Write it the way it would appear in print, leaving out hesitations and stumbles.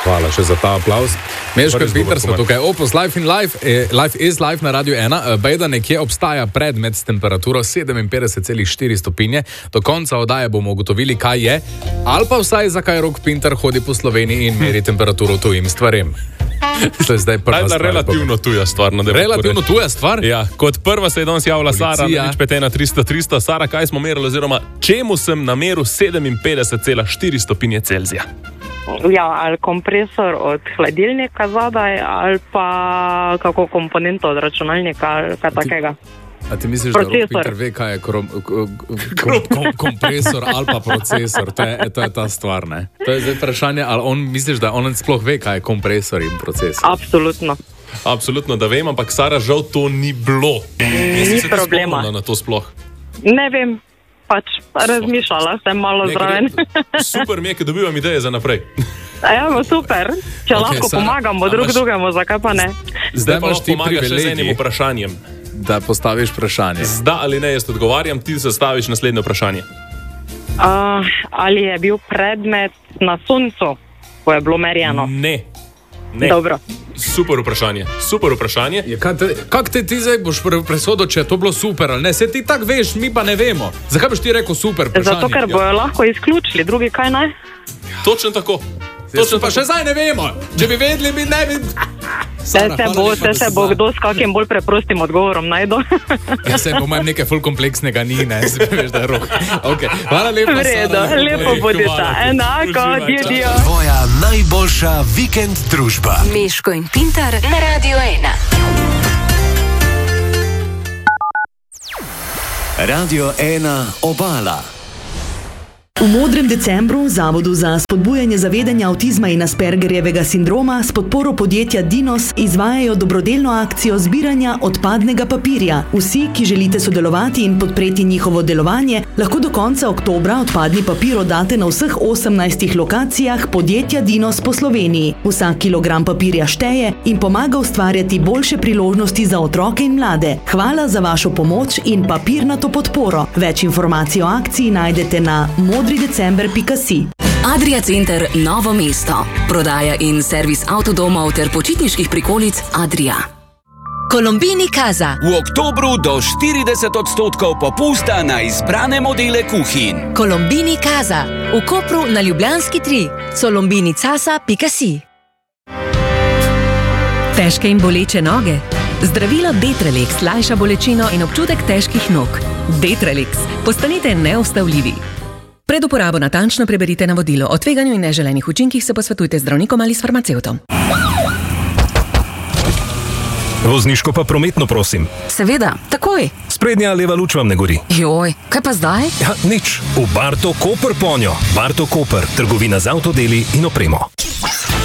Hvala še za ta aplauz. Meško in Peter smo tukaj. Opus Life in Life, Life is Life na Radio 1. Bejda nekje obstaja predmet s temperaturo 57,4 stopinje. Do konca oddaje bomo ugotovili, kaj je, ali pa vsaj zakaj Rok Pintar hodi po Sloveniji in meri temperaturo tujim stvarem. To je zdaj prva stvar. Relativno tuja stvar. Relativno tuja stvar? Ja, kot prva se je danes javila Sara, nič 51300. Sara, kaj smo merili, oziroma čemu sem nameril 57,4 stopinje Celzija? Ja, ali kompresor od hladilnika zadaj, ali pa kako komponento od računalnika, ali kaj takega. A ti misliš, da Rok Pintar ve, kaj je kompresor ali pa procesor? To je ta stvar, ne? To je zdaj vprašanje, ali on misliš, da on sploh ve, kaj je kompresor in procesor? Absolutno. Absolutno, da vem, ampak Sara, žal to ni bilo. Ni problema. Na to sploh? Ne vem, pač razmišljala sem malo zraven. Super mi je, ker dobivam ideje za naprej. Evo, super. Če lahko pomagamo drug drugemu, zakaj pa ne? Zdaj pa lahko pomagaš z enim vprašanjem. Da postaviš vprašanje. Zda ali ne, jaz odgovarjam, ti zastaviš naslednje vprašanje. Ali je bil predmet na soncu, ko je bilo merjeno? Ne. Dobro. Super vprašanje. Kak te ti zdaj boš presodil, če je to bilo super ali ne? Se ti tak veš, mi pa ne vemo. Zakaj boš ti rekel super vprašanje? Zato, ker bojo lahko izključili, drugi kaj naj? Točno tako. Pa še zdaj ne vemo. Če bi vedeli, bi ne bi... Se bo kdo s kakim bolj preprostim odgovorom najdel. Ja, se po mojem nekaj ful kompleksnega ni, ne? Veš, da je Rok. Hvala lepa, Sara. Vredo, lepo bodite. Enako, dio. Tvoja najboljša vikend družba. Meško in Pintar na Radio 1. Radio 1 Obala. V Modrem decembru Zavodu za spodbujanje zavedanja avtizma in Aspergerjevega sindroma s podporo podjetja Dinos izvajajo dobrodelno akcijo zbiranja odpadnega papirja. Vsi, ki želite sodelovati in podpreti njihovo delovanje, lahko do konca oktobra odpadni papir oddate na vseh 18 lokacijah podjetja Dinos po Sloveniji. Vsak kilogram papirja šteje in pomaga ustvarjati boljše priložnosti za otroke in mlade. Hvala za vašo pomoč in papirnato podporo. Več informacij o akciji najdete na modridecember.si. Adria Center Novo mesto. Prodaja in servis avtodomov ter počitniških prikolic Adria. Colombini Casa. V oktobru do 40% popusta na izbrane modele kuhinj. Colombini Casa. V Kopru na Ljubljanski 3. colombinicasa.si. Težke in boleče noge? Zdravilo Detrelix lajša bolečino in občutek težkih nog. Detrelix. Postanite neustavljivi. Pred uporabo natančno preberite navodilo. O tveganju in neželenih učinkih se posvetujte z zdravnikom ali s farmacevtom. Vozniško pa prometno, prosim. Seveda, takoj. Sprednja leva luč vam ne gori. Joj, kaj pa zdaj? Ja, nič. V Barto Koper ponjo. Barto Koper, trgovina z avtodeli in opremo.